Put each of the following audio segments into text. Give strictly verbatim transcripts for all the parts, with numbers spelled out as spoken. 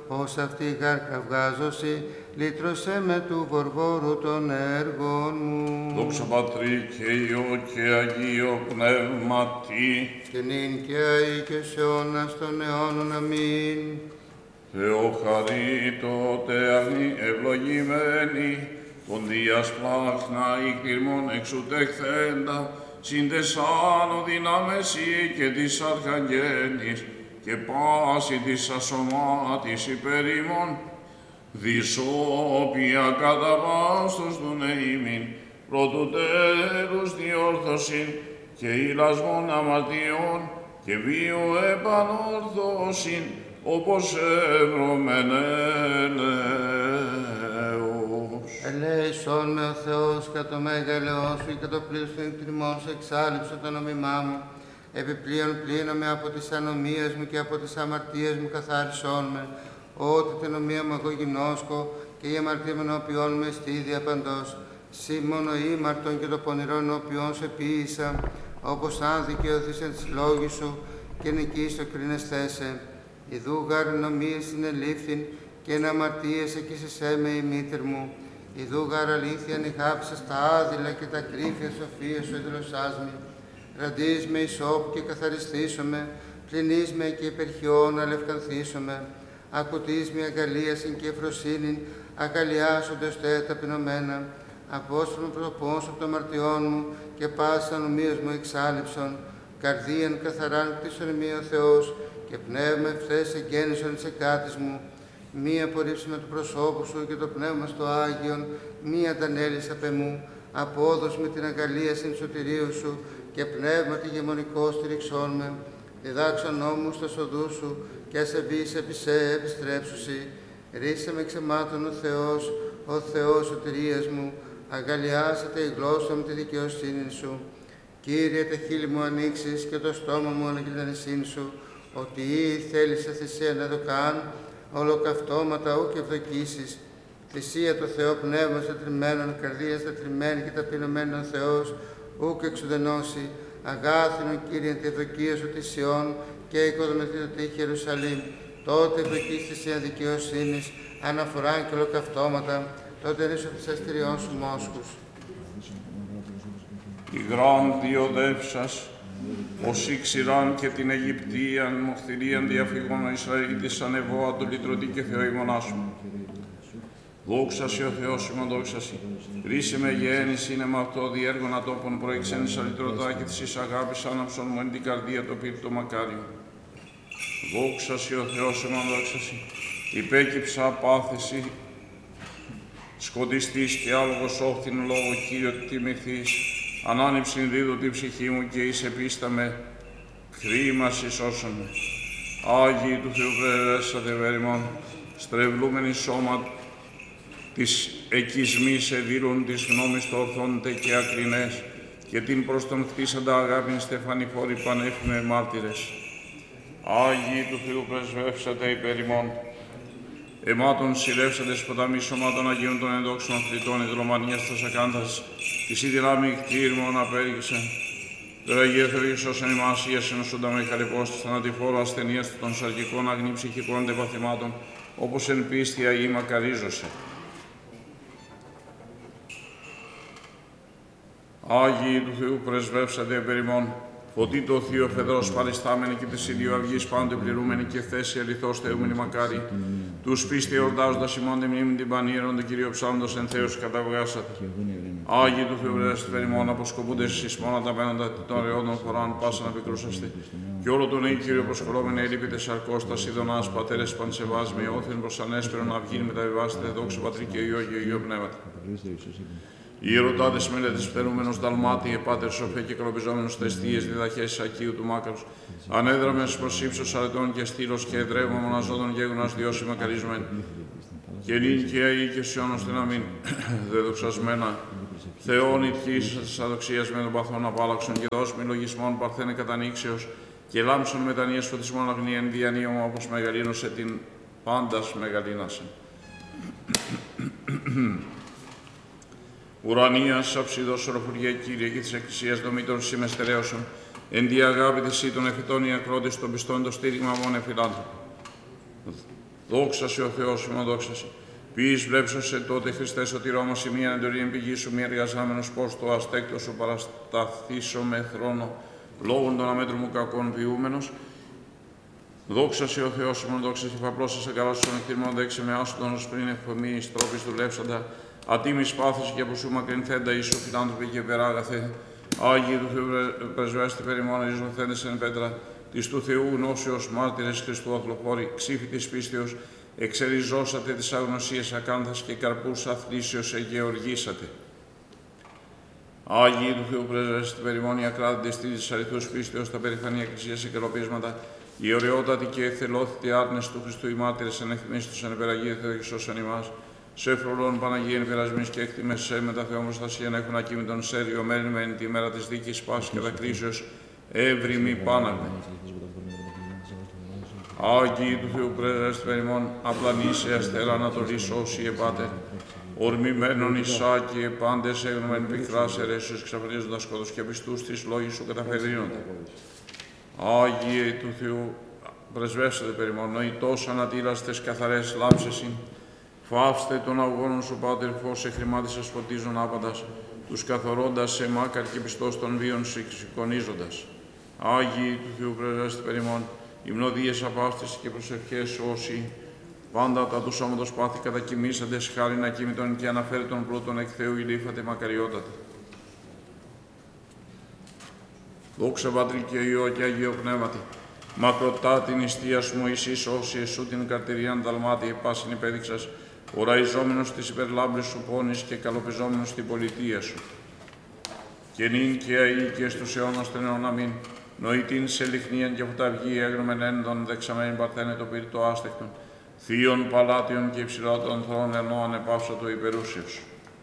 ως αυτή καρκαυγάζωση, λύτρωσέ με του βορβόρου των έργων μου. Δόξα Πατρί και Υιό και Αγίο Πνεύματι, Και νυν και αεί και σε αιώνας των αιώνων. Αμήν. Θεό χαρίτωτε αγνή ευλογημένη, ποντίας πλάχνα ηκτήρμων εξουτεχθέντα, συντεσάνω δυνάμεση και της αρχαγγέλης, και πάση της ασωμάτης υπερήμων, δυσόπια κατά πάστος του νεήμην, πρώτου τέλους διόρθωσιν και ηλασμών αμαρτιών και βίου επανόρθωσιν, όπως εύρωμεν έλεος. Ελέησόν με ο Θεός κατ' το μέγαλεό σου και το πλήρως των εκτιμών σου εξάλληψε το νομιμά μου. Επιπλέον πλύνομαι από τις ανομίες μου και από τις αμαρτίες μου καθάρισόν με. Ότι την ομοία μου εγώ γινώσκω και η αμαρτία μου ενώπιόν με στίδια παντός. Συ μόνο ήμαρτον και το πονηρό ενώπιόν σε ποίησα, όπως αν δικαιωθείς εν της λόγης σου και νικείς το κρίνεσθέσαι. Ιδού γάρ νομίες συνελήφθην και εν αμαρτίες εκείσεσέ με η μήτηρ μου. Ιδού γάρ αλήθεια νυχάψας τα άδειλα και τα κρύφια σοφία σου εδηλωσάς με. Ραντείς με ισόπου και καθαριστήσομαι, πλυνείς με και υπερχιών αλευκανθήσομαι. Ακουτείς με αγκαλίασιν και ευφροσύνην, αγκαλιάσοντες τε ταπεινωμένα. Απόστρον προπών σου από το αμαρτιών μου και πάσαν ομοίας μου εξάλληψον. Καρδίαν καθαράν κτίσον εμεί ο Θεός και πνεύμα ευθές εγγέννησον εις εκάτης μου. Μη απορρίψει του προσώπου σου και το πνεύμα στο Άγιον, μη αντανέλεις απ' εμού. Απόδος με την αγκαλίασιν σωτηρίου σου και πνεύματι γεμονικό στηριξόν με. Διδάξον νόμους στα οδούς σου και ασεβείς επί σε επιστρέψουσι. Ρίσε με ξεμάτων ο Θεός, ο Θεός σωτηρίας μου. Αγκαλιάσετε η γλώσσα μου τη δικαιοσύνη σου. Κύριε, τα χείλη μου ανοίξεις και το στόμα μου αναγγελνησίν σου, ότι ή θέλεις σε θυσία να δοκάν, ολοκαυτώματα ου και ευδοκίσεις. Θυσία το Θεό πνεύμα στατριμμένων, καρδίας στατριμμένη και ταπεινωμένων Θεός, ου και εξουδενώσει. Αγάθινον Κύριε τη ευδοκία σου της Σιών και οικοδομηθείτε τη Ιερουσαλήμ. Τότε ευδοκίστησε η αδικαιοσύνης, αναφοράν και ολοκαυτώματα, τότε ρίσω της αστηριών σου μόσχους. Η γράμδιο δεύσας, ως ήξηραν και την Αιγυπτίαν, μοχθηρίαν διαφυγών Ισραήλτης ανεβόα του λυτρωτή και Θεοήμονά σου. Δόξα σε ο Θεός ημών, δόξα σε. Ρίσε με γέννηση είναι με αυτό διέργων ατόπων προεξένησα λυτρωτά και της εις αγάπης άναψον μου εν την καρδία το πύρτο μακάριο. Δόξα σε ο Θεός ημών, δόξα σε. Υπέκυψα πάθηση, σκοτιστής και άλογος όχθην λόγω Κύριο τιμηθείς. Ανάνυψην δίδω την ψυχή μου και εις επίσταμε, χρήμας ισώσον με. Άγιοι του Θεού πρέσατε βέρημον, στρεβλούμενοι σώμα της εκισμής εδύρουν της γνώμης το ορθόντε και ακρινές, και την προς τον χτίσαντα αγάπην στεφανηφόροι πανέφημε μάρτυρες. Άγιοι του Θεού πρεσβεύσατε υπέρ ημών, εμάτων συλλεύσαντες ποταμί σωμάτων Αγίων των ενδόξων αθλητών ιδρομανίας τας ακάντας, της η δυνάμει κτήρμων απέργησεν. Τώρα Αγία Θεέ σώσεν ημάς Ιας ενωσούντα με χαρεπός της θανατηφόρου ασθενείας των σαρκικών αγνή ψυχικών τεπαθημάτων, όπως εν πίστη Αγίη μακαρίζωσε. Άγιοι του Θεού πρεσβεύσατε επ' ημών, φωτί το Θείο Φεδρός παριστάμενοι και της ίδιου αυγής πάντε πληρούμενοι και θέση αληθώς θεούμενοι μακάρι, τους πίστη εορτάζοντας ημών τη μνήμη την πανήρων, τον Κύριο ψάλλοντας εν Θεός καταβγάσατε. Άγιοι του Θεού πρεσβεύσατε επ' ημών, αποσκοπούντες εσείς μόνα τα μένοντα των ρεών φοράν, πάσα να πικρούσαστε. Και όλο τον νέο Κύριο προσκολόμενοι έλειπητε σαρκός, τα Σιδωνάς, πατέρες πανσεβάσμοι, όθεν προς ανέσπερον αυγήν μεταβιβάσετε, δόξα Πατρί και Υιό και Υιό Πνεύματι. Οι ερωτάδες μέλετες φτερούμενος Δαλμάτι, επάτερ σοφέ και καλοπιζόμενος στα εστίες διδαχές Ακίου του Μάκαρος, ανέδραμες προς ύψος αρετών και στήλος και εδρεύμα μοναζόντων γέγονας διώσει μακαρισμένοι. Και νυν και αεί και σιών ώστε να μην δεδοξασμένα, Θεόν ητχής της αδοξίας με τον παθόν απάλαξον και δώσμη λογισμών παρθένε κατανοίξεως και λάμψον μετανοίας φωτισμών αγνίεν διανύωμα όπως μεγαλύνωσε την πάντας μεγαλύνασε. Ουρανίας αψίδος οροφουργέ Κύριε και της Εκκλησίας δομήτων συμμεστερέωσον, εν τη αγάπη της ή των εφητών η ακρότης των πιστών το στήριγμα μόνο εφιλάνθρωπο. Δόξα σε ο Θεός ημών, δόξα σε. Ποιείς βλέψωσε τότε, Χριστέ, σωτηρό μας η μία εντορία πηγή σου, μη εργαζάμενος πώς το αστέκτο σου παρασταθήσω με θρόνο, λόγων των αμέτρων μου κακών ποιούμενος. Δόξα σε ο Θεός ημών, δόξα σε φαπλώσα σε καλά σου εκτιμών, δέξε με άσου ως πριν εφομή, στρόπης δουλεύσαντα, ατίμης πάθηση και από σου μακρινθέντα, Ιησού φιλάνθρωποι και περάγαθε. Άγιοι του Θεού πρεσβέστη περιμόνα, ριζωθέντες εν πέτρα, της του Θεού γνώσεως μάρτυρες Χριστού αθλοφόροι, ξύφη της πίστεως, εξεριζώσατε τις αγνωσίες ακάνθας και καρπούς αθλήσεως εγεωργήσατε. Άγιοι του Θεού πρεσβέστη περιμόνια, ακράτητες της αριθούς πίστεως, τα περηφανή εκκλησία σε καιροπίσματα, η ωραιότατη και εθελώθητη άρνηση του Χριστού, οι μάρτυρες εν εχθμίστους εν επεραγίε Θεό Χριστός ημάς, σε φρολών Παναγία εν περασμής και έκτιμες σε με τα Θεόμοστασία να έχουν ακίμητον σε ριωμένη μεν τη μέρα της δίκης πάσης και κατακρίσεως έβριμη πάναγme. Άγιοι του Θεού πρέσβες περιμών, απλανήσε αστέρα Ανατολής όσοι επάτε, ορμημένων Ισάκη επάντες έγνωμεν πικράς αιρέσιος εξαφανίζοντας σκότος και πιστούς της λόγης σου καταφερίνονται. Άγιοι του Θεού πρεσβεύσετε περιμών, νοητός ανατήλαστες καθαρές λάμψεσιν, φαύστε των αγώνων σου, Πάτερ, φως σε χρημάτισας φωτίζων άπαντας, τους καθορώντας σε μάκαρ και πιστός των βίων σηκωνίζοντας. Άγιοι του Θεού πρεσβεύσετε περιμών, υμνοδίες απάστες και προσευχές όσοι πάντα τα του σώματος πάθη κατακοιμήσαντες χάριν ακίμητον και αναφέρετον πλούτων εκ Θεού ηλίφατε μακαριότατα. Δόξα Πατρί και Υιό και Αγίο Πνεύματι, μακροτά την ιστία σου Μωυσής όσοι εσού την καρτηρίαν δαλμάτη επάσιν υπέδειξας, οραϊζόμενος της υπερλάμπρης σου πόνης και καλοπιζόμενος στην πολιτεία σου. Και νυν και αεί και στους αιώνας των αιών αμήν, νοητήν σε λιχνίαν και φωταυγή έγνωμεν έντον δεξαμένην παρθένε το πύρτο άστεκτον, θείων παλάτιων και υψηλάτων θρόν ενώ ανεπαύσατο υπερούσιος.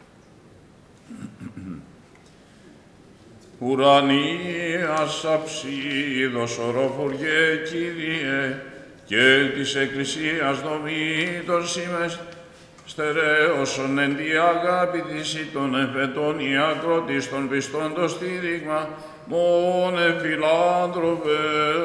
Ουρανίας αψίδος ορόφουργε Κύριε, και της Εκκλησίας δομήτων σήμες, στερέωσον εν τη αγάπη της ή των εφετών η ακρότης των πιστών το στήριγμα, μόνε φιλάνθρωπε.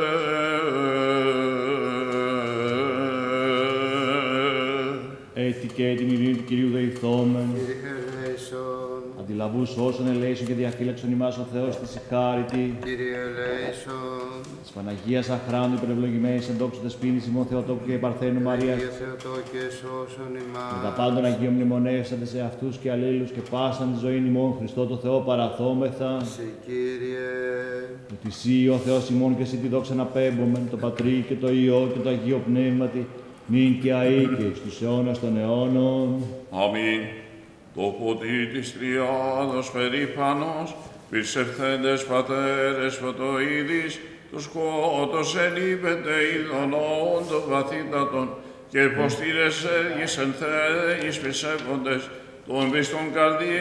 Έτη και έτοιμη ειρήνη του Κυρίου δεηθόμεν. Κύριε ελέησον, Αντιλαβούς όσων ελέησον και διαφύλαξον ημάς ο Θεός της ηχάρητη. Κύριε ελέησον, Της Παναγίας Αχράντου υπερευλογημένης εν δόξου δεσποίνης ημών Θεοτόκου και Παρθένου Μαρίας. Κύριε Θεοτόκε σώσον ημάς. Με τα πάντων Αγίων μνημονεύσαντε σε αυτούς και αλλήλους και πάσαν τη ζωή ημών Χριστό το Θεό παραθόμεθα. Σε Κύριε, Ότι Συ ο Θεός ημών και Συ τη δόξα να πέμπομεν, το Πατρί και το Υιό και το Αγίο Πνεύματι, νυν και αεί και στους αιώνας των αιώνων. Αμήν. Το ποτί της Τριάδος περήφανος, πισερθέντες πατέρες φωτοίδης, τους σκότωσε λείπεται ειδωλών των βαθύτατων, και υποστήρες έργης εν θέης πιστεύοντες, των πιστών καρδίων